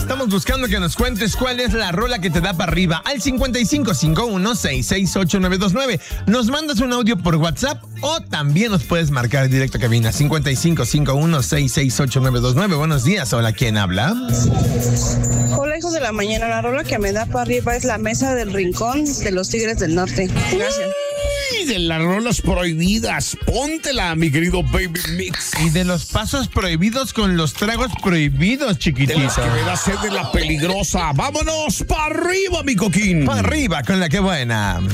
Estamos buscando que nos cuentes cuál es la rola que te da para arriba. Al 5551-668-929. Nos mandas un audio por WhatsApp o también nos puedes marcar directo a cabina. 5551-668-929. Buenos días. Hola, ¿quién habla? Hola, hijos de la mañana. La rola que me da para arriba es La Mesa del Rincón de los Tigres del Norte. Gracias. Y de las rolas prohibidas, póntela, mi querido Baby Mix. Y de los pasos prohibidos con los tragos prohibidos, chiquitito. De las que me da sed de la peligrosa. Vámonos para arriba, mi coquín. Para arriba con la que buena.